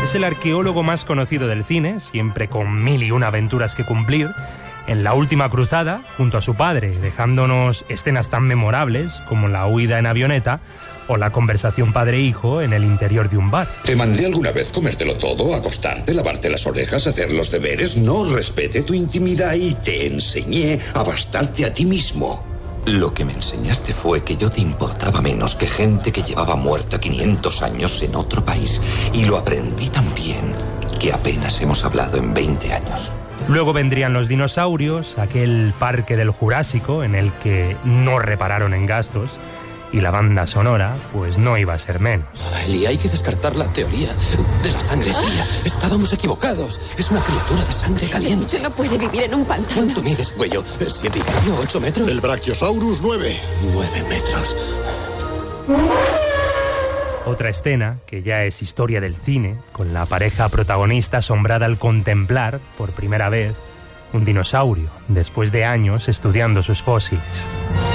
Es el arqueólogo más conocido del cine, siempre con 1001 aventuras que cumplir. En La Última Cruzada, junto a su padre, dejándonos escenas tan memorables como la huida en avioneta o la conversación padre-hijo en el interior de un bar. ¿Te mandé alguna vez comértelo todo, acostarte, lavarte las orejas, hacer los deberes? No respete tu intimidad y te enseñé a bastarte a ti mismo. Lo que me enseñaste fue que yo te importaba menos que gente que llevaba muerta 500 años en otro país. Y lo aprendí también que apenas hemos hablado en 20 años. Luego vendrían los dinosaurios, aquel parque del Jurásico en el que no repararon en gastos, y la banda sonora, pues no iba a ser menos. Eli, hay que descartar la teoría de la sangre fría. Estábamos equivocados. Es una criatura de sangre caliente. Yo no puede vivir en un pantano. ¿Cuánto mides, güello? ¿7 y medio? ¿8 metros? El Brachiosaurus 9. 9 metros. Otra escena, que ya es historia del cine, con la pareja protagonista asombrada al contemplar, por primera vez, un dinosaurio, después de años estudiando sus fósiles.